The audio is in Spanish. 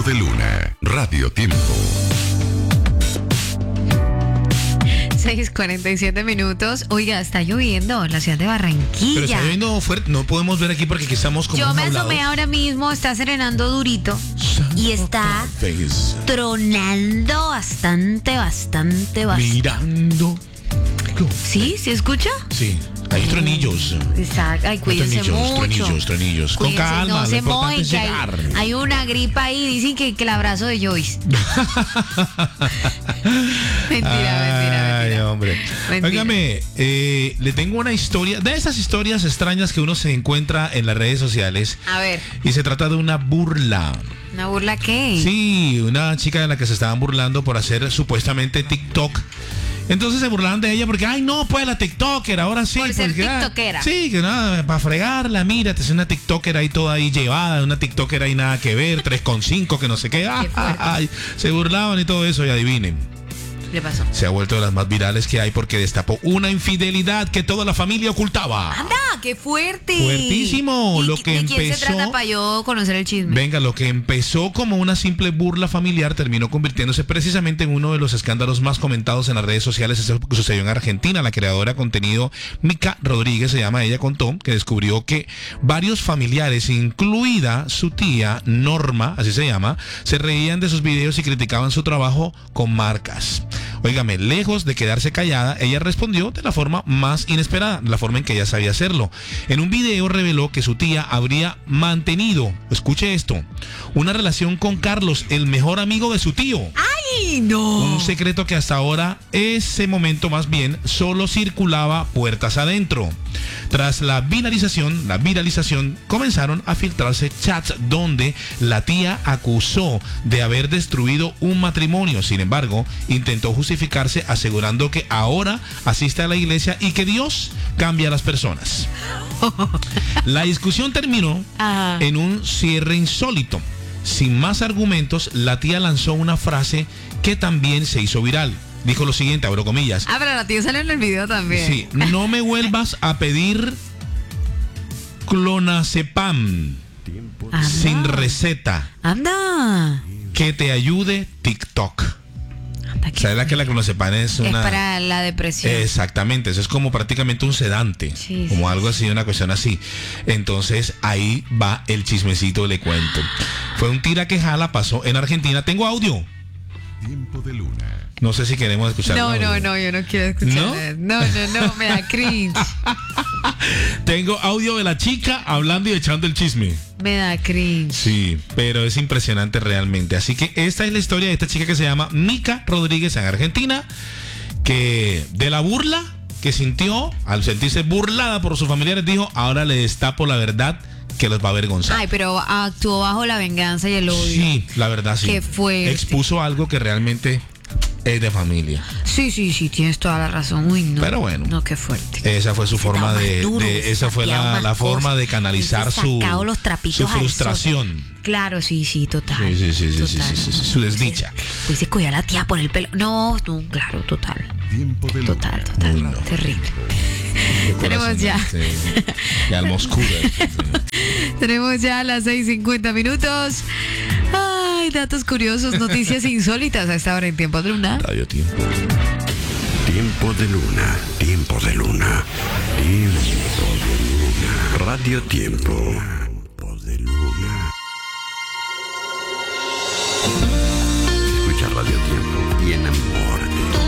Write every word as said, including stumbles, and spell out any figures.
de Luna, Radio Tiempo. seis cuarenta y siete minutos. Oiga, está lloviendo en la ciudad de Barranquilla. Pero está lloviendo fuerte. No podemos ver aquí porque aquí estamos como Yo me enjaulados. asomé ahora mismo, está serenando durito y está tronando bastante, bastante, bastante. Mirando. ¿Sí? ¿Sí escucha? Sí, hay tronillos. Exacto. Ay, cuídense Tronillos, mucho. tronillos, tronillos. Con Cuídense, calma, no lo se importante mojen, es que hay, llegar. hay una gripa ahí. Dicen que, que el abrazo de Joyce. mentira, mentira, Ay, mentira. hombre. Mentira. Óigame, eh, le tengo una historia, de esas historias extrañas que uno se encuentra en las redes sociales. A ver, Y se trata de una burla. ¿una burla qué? Sí, una chica de la que se estaban burlando por hacer supuestamente TikTok. Entonces se burlaban de ella porque, ay, no, pues la TikToker, ahora sí. Por ser porque, ah, tiktokera. sí, que nada, para fregarla, mírate, es una TikToker ahí toda ahí llevada, una TikToker ahí nada que ver, tres coma cinco, que no sé qué. Ah, Qué fuerte. ay, se burlaban y todo eso, y adivinen. ¿Qué le pasó? Se ha vuelto de las más virales que hay porque destapó una infidelidad que toda la familia ocultaba. ¡Anda! ¡Qué fuerte! Fuertísimo. ¿Y Lo de que quién se empezó- trata para yo conocer el chisme? Venga, lo que empezó como una simple burla familiar terminó convirtiéndose precisamente en uno de los escándalos más comentados en las redes sociales. Eso sucedió en Argentina. La creadora de contenido, Mica Rodríguez, se llama ella, contó que descubrió que varios familiares, incluida su tía Norma, así se llama, se reían de sus videos y criticaban su trabajo con marcas. Óigame, lejos de quedarse callada, ella respondió de la forma más inesperada, la forma en que ella sabía hacerlo. En un video reveló que su tía habría mantenido, escuche esto, una relación con Carlos, el mejor amigo de su tío. ¡Ay, no! Un secreto que hasta ahora, ese momento más bien, solo circulaba puertas adentro. Tras la viralización, la viralización, comenzaron a filtrarse chats donde la tía acusó de haber destruido un matrimonio. Sin embargo, intentó justificarse asegurando que ahora asiste a la iglesia y que Dios cambia a las personas. La discusión terminó Ajá. en un cierre insólito. Sin más argumentos, la tía lanzó una frase que también se hizo viral. Dijo lo siguiente, abro comillas. Ah, pero la tía sale en el video también. Sí, no me vuelvas a pedir clonazepam Anda. sin receta. Anda. Que te ayude TikTok. Anda, qué ¿Sabes la que la clonazepam es Es una... para la depresión. Exactamente, eso es como prácticamente un sedante, Sí, como sí, algo así, una cuestión así. Entonces ahí va el chismecito, le cuento. Fue un tira que jala, pasó en Argentina. Tengo audio. Tiempo de Luna. No sé si queremos escuchar. No, no, no, yo no quiero escuchar. ¿No? eso. No, no, no, me da cringe. Tengo audio de la chica hablando y echando el chisme. Me da cringe. Sí, pero es impresionante realmente. Así que esta es la historia de esta chica que se llama Mica Rodríguez en Argentina, que de la burla que sintió al sentirse burlada por sus familiares, dijo, ahora le destapo la verdad que los va a avergonzar. Ay, pero actuó bajo la venganza y el odio. Sí, la verdad sí. Qué fuerte. Expuso algo que realmente es de familia. Sí, sí, sí, tienes toda la razón. Uy, no. Pero bueno. No, qué fuerte. Esa fue su forma Más de, duro, de- esa fue saqueado la, más la forma cosas. de canalizar Hubiese su, sacado los trapitos su al frustración. sol. Claro, sí, sí, total. Sí, sí, sí, sí, sí, total. sí, sí, sí, su desdicha. Pues se cogió a la tía por el pelo. No, no, claro, total. Tiempo de Luna. Total, total. Uy, no. Terrible. Qué Tenemos corazón, ya. sí. Ya el moscura. Tenemos ya las seis cincuenta minutos. Ay, datos curiosos, noticias insólitas a esta hora en Tiempo de Luna. Radio Tiempo. Tiempo de Luna. Tiempo de Luna. Tiempo de Luna. Radio Tiempo. Tiempo de Luna. Escucha Radio Tiempo.